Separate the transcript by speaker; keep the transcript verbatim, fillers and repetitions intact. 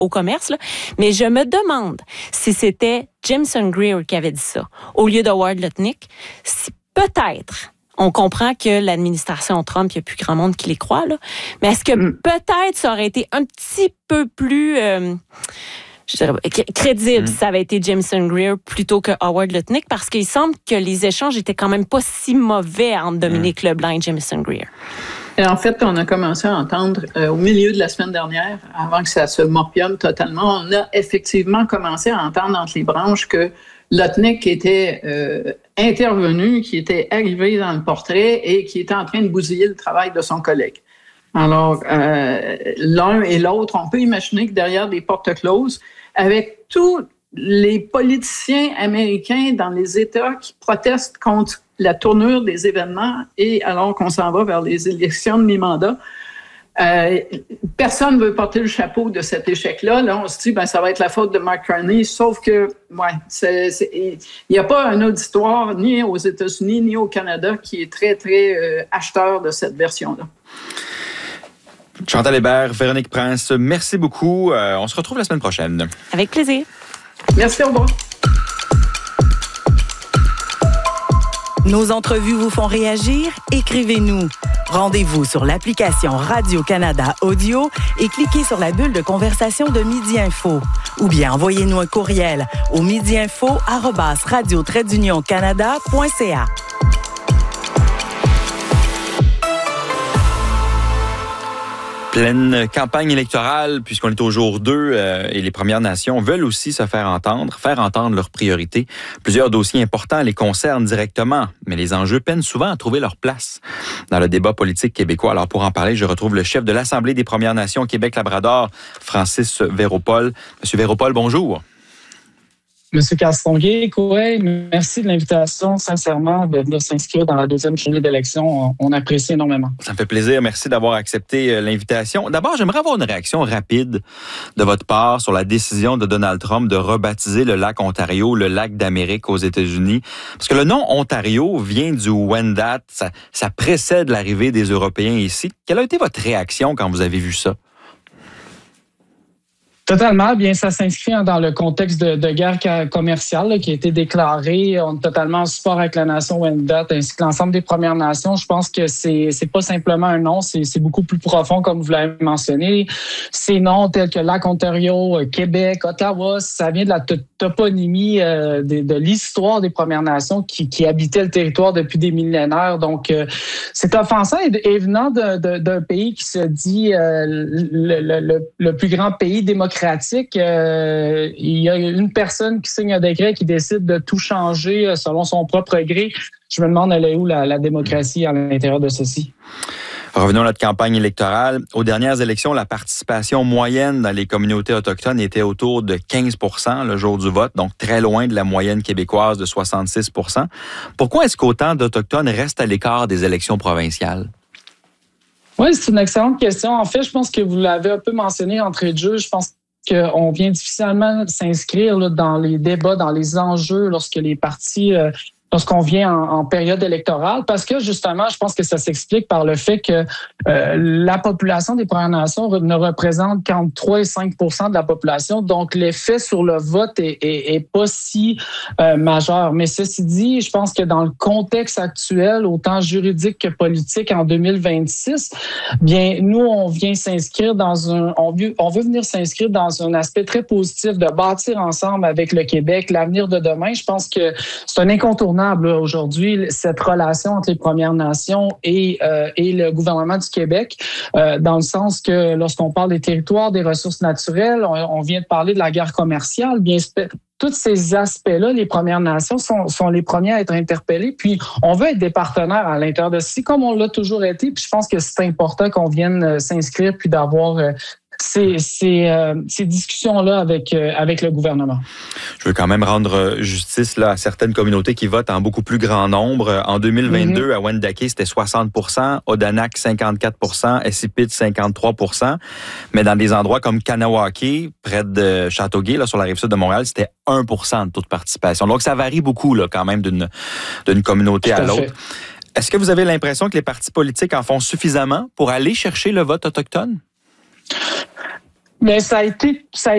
Speaker 1: au commerce, là. Mais je me demande si c'était Jameson Greer qui avait dit ça, au lieu de Howard Lutnick. Si peut-être, on comprend que l'administration Trump, il n'y a plus grand monde qui les croit, là. Mais est-ce que mm. peut-être ça aurait été un petit peu plus... Euh, je dirais, crédible, mm. si ça avait été Jameson Greer plutôt que Howard Lutnick, parce qu'il semble que les échanges étaient quand même pas si mauvais entre Dominique mm. Leblanc et Jameson Greer.
Speaker 2: Et en fait, on a commencé à entendre euh, au milieu de la semaine dernière, avant que ça se morpione totalement, on a effectivement commencé à entendre entre les branches que Lutnick était euh, intervenu, qui était arrivé dans le portrait et qui était en train de bousiller le travail de son collègue. Alors, euh, l'un et l'autre, on peut imaginer que derrière des portes closes, avec tous les politiciens américains dans les États qui protestent contre la tournure des événements et alors qu'on s'en va vers les élections de mi-mandat, euh, personne ne veut porter le chapeau de cet échec-là. Là, on se dit, ben, ça va être la faute de Mark Carney, sauf que, ouais, c'est, c'est, il n'y a pas un auditoire ni aux États-Unis ni au Canada qui est très, très euh, acheteur de cette version-là.
Speaker 3: Chantal Hébert, Véronique Prince, merci beaucoup. Euh, on se retrouve la semaine prochaine.
Speaker 1: Avec plaisir.
Speaker 2: Merci, au revoir.
Speaker 4: Nos entrevues vous font réagir? Écrivez-nous. Rendez-vous sur l'application Radio-Canada Audio et cliquez sur la bulle de conversation de Midi Info. Ou bien envoyez-nous un courriel au midiinfo arobase radio trait d'union canada point c a.
Speaker 3: Pleine campagne électorale, puisqu'on est au jour deux euh, et les Premières Nations veulent aussi se faire entendre, faire entendre leurs priorités. Plusieurs dossiers importants les concernent directement, mais les enjeux peinent souvent à trouver leur place dans le débat politique québécois. Alors pour en parler, je retrouve le chef de l'Assemblée des Premières Nations Québec-Labrador, Francis Véropol. Monsieur Véropol, bonjour.
Speaker 5: Monsieur Castonguay, ouais, merci de l'invitation, sincèrement, de venir s'inscrire dans la deuxième journée d'élection. On, on apprécie énormément.
Speaker 3: Ça me fait plaisir. Merci d'avoir accepté l'invitation. D'abord, j'aimerais avoir une réaction rapide de votre part sur la décision de Donald Trump de rebaptiser le lac Ontario le lac d'Amérique aux États-Unis. Parce que le nom Ontario vient du Wendat. Ça, ça précède l'arrivée des Européens ici. Quelle a été votre réaction quand vous avez vu ça?
Speaker 5: Totalement. Bien, ça s'inscrit dans le contexte de, de guerre commerciale là, qui a été déclarée. On est totalement en support avec la nation Wendat ainsi que l'ensemble des Premières Nations. Je pense que c'est c'est pas simplement un nom, c'est, c'est beaucoup plus profond, comme vous l'avez mentionné. Ces noms tels que Lac Ontario, Québec, Ottawa, ça vient de la t- toponymie euh, de, de l'histoire des Premières Nations qui, qui habitaient le territoire depuis des millénaires. Donc, euh, c'est offensant et, et venant de, de, d'un pays qui se dit euh, le, le, le, le plus grand pays démocratique. Euh, il y a une personne qui signe un décret qui décide de tout changer selon son propre gré. Je me demande, elle est où la, la démocratie à l'intérieur de ceci?
Speaker 3: Revenons à notre campagne électorale. Aux dernières élections, la participation moyenne dans les communautés autochtones était autour de quinze pour cent le jour du vote, donc très loin de la moyenne québécoise de soixante-six pour cent. Pourquoi est-ce qu'autant d'Autochtones restent à l'écart des élections provinciales?
Speaker 5: Oui, c'est une excellente question. En fait, je pense que vous l'avez un peu mentionné d'entrée de jeu. Je pense qu'on vient difficilement s'inscrire là, dans les débats, dans les enjeux lorsque les partis... Euh, lorsqu'on vient en, en période électorale, parce que justement, je pense que ça s'explique par le fait que euh, la population des Premières Nations ne représente qu'entre trois et cinq pour cent de la population, donc l'effet sur le vote est, est, est pas si euh, majeur. Mais ceci dit, je pense que dans le contexte actuel, autant juridique que politique en deux mille vingt-six, bien, nous, on vient s'inscrire dans un, on veut, on veut venir s'inscrire dans un aspect très positif de bâtir ensemble avec le Québec l'avenir de demain. Je pense que c'est un incontournable là, aujourd'hui, cette relation entre les Premières Nations et, euh, et le gouvernement du Québec, euh, dans le sens que lorsqu'on parle des territoires, des ressources naturelles, on, on vient de parler de la guerre commerciale, bien tous ces aspects-là, les Premières Nations sont, sont les premiers à être interpellés. Puis, on veut être des partenaires à l'intérieur de ceci, comme on l'a toujours été. Puis, je pense que c'est important qu'on vienne s'inscrire puis d'avoir euh, ces, ces, euh, ces discussions-là avec, euh, avec le gouvernement.
Speaker 3: Je veux quand même rendre justice là, à certaines communautés qui votent en beaucoup plus grand nombre. En deux mille vingt-deux, mm-hmm. à Wendake, c'était soixante pour cent, Odanak, cinquante-quatre pour cent, Essipit, cinquante-trois pour cent. Mais dans des endroits comme Kanawake, près de Châteauguay, là, sur la rive sud de Montréal, c'était un pour cent de taux de participation. Donc, ça varie beaucoup là, quand même d'une, d'une communauté Tout à, à l'autre. Fait. Est-ce que vous avez l'impression que les partis politiques en font suffisamment pour aller chercher le vote autochtone?
Speaker 5: Mais ça a été... Ça a